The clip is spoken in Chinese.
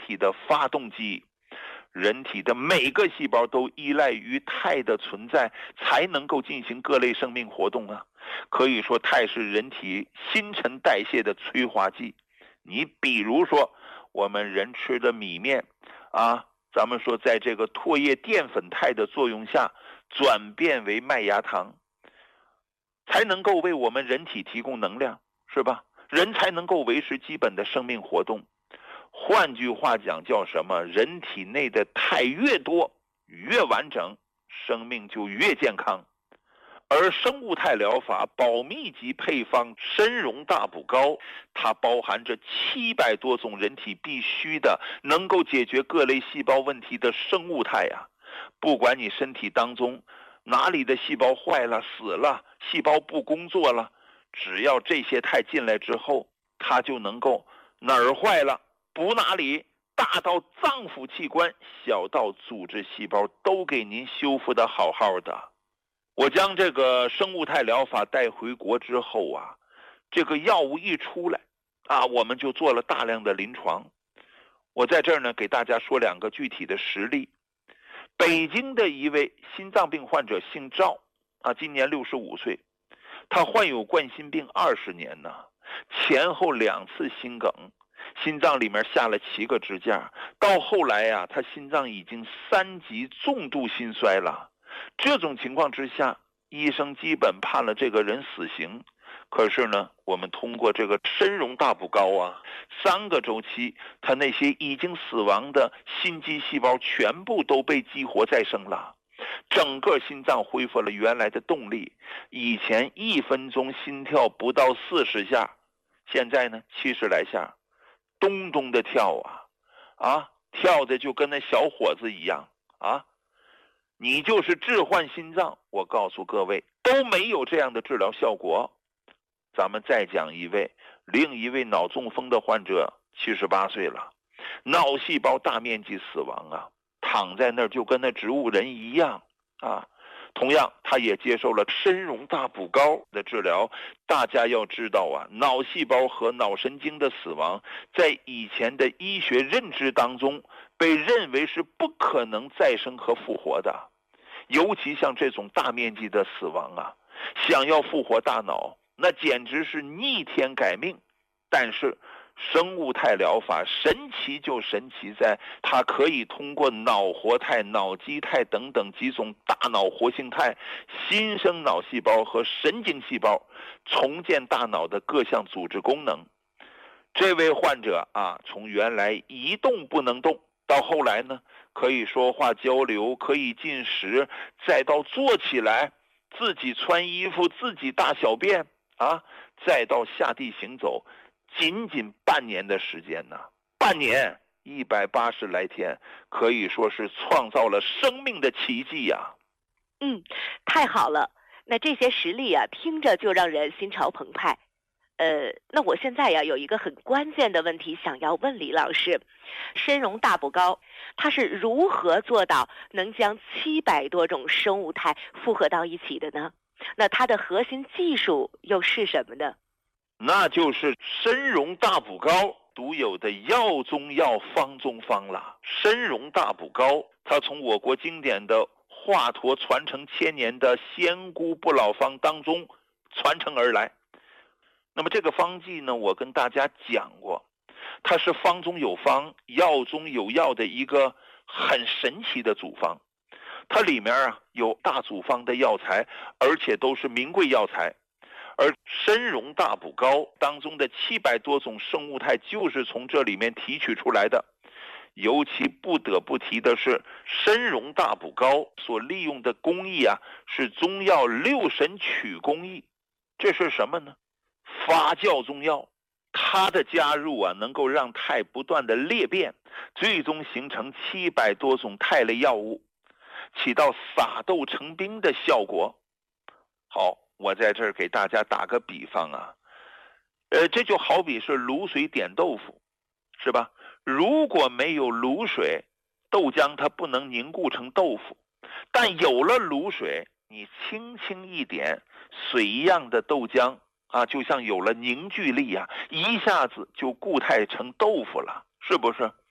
体的发动机。人体的每个细胞都依赖于肽的存在，才能够进行各类生命活动啊。可以说肽是人体新陈代谢的催化剂。你比如说我们人吃的米面啊，咱们说在这个唾液淀粉肽的作用下转变为麦芽糖，才能够为我们人体提供能量，是吧？人才能够维持基本的生命活动。换句话讲叫什么？人体内的肽越多越完整，生命就越健康。而生物肽疗法保密级配方参茸大补膏，它包含着700多种人体必须的能够解决各类细胞问题的生物肽啊。不管你身体当中哪里的细胞坏了死了，细胞不工作了，只要这些肽进来之后，它就能够哪儿坏了补哪里，大到脏腑器官，小到组织细胞，都给您修复得好好的。我将这个生物肽疗法带回国之后啊，这个药物一出来啊，我们就做了大量的临床。我在这儿呢给大家说2个具体的实例。北京的一位心脏病患者姓赵啊，今年65岁，他患有冠心病20年呢，前后2次心梗，心脏里面下了7个支架，到后来啊，他心脏已经3级重度心衰了。这种情况之下，医生基本判了这个人死刑。可是呢，我们通过这个参茸大补膏啊，3个周期，他那些已经死亡的心肌细胞全部都被激活再生了，整个心脏恢复了原来的动力。以前1分钟心跳不到40下，现在呢70来下，咚咚的跳啊，跳的就跟那小伙子一样啊。你就是置换心脏，我告诉各位都没有这样的治疗效果。咱们再讲另一位脑中风的患者，78岁了，脑细胞大面积死亡啊，躺在那儿就跟那植物人一样啊。同样他也接受了参茸大补膏的治疗。大家要知道啊，脑细胞和脑神经的死亡在以前的医学认知当中被认为是不可能再生和复活的。尤其像这种大面积的死亡啊，想要复活大脑那简直是逆天改命。但是生物肽疗法神奇就神奇在它可以通过脑活肽、脑基肽等等几种大脑活性肽，新生脑细胞和神经细胞，重建大脑的各项组织功能。这位患者啊，从原来一动不能动，到后来呢可以说话交流，可以进食，再到坐起来自己穿衣服，自己大小便啊，再到下地行走，仅仅半年的时间呢，半年180来天，可以说是创造了生命的奇迹呀。 太好了，那这些实例啊，听着就让人心潮澎湃。那我现在呀有一个很关键的问题想要问李老师，参茸大补膏它是如何做到能将700多种生物肽复合到一起的呢？那它的核心技术又是什么呢？ 那就是参茸大补膏独有的药中药方中方了。参茸大补膏它从我国经典的华佗传承1000年的仙姑不老方当中传承而来。那么这个方剂呢，我跟大家讲过，它是方中有方，药中有药的一个很神奇的组方。它里面啊有大组方的药材，而且都是名贵药材。而参茸大补膏当中的700多种生物肽就是从这里面提取出来的。尤其不得不提的是，参茸大补膏所利用的工艺啊，是中药6神曲工艺。这是什么呢？发酵中药。它的加入啊，能够让肽不断的裂变，最终形成700多种肽类药物，起到撒豆成兵的效果。好，我在这儿给大家打个比方啊，这就好比是卤水点豆腐，是吧？如果没有卤水，豆浆它不能凝固成豆腐，但有了卤水，你轻轻一点，水一样的豆浆啊，就像有了凝聚力啊，一下子就固态成豆腐了，是不是？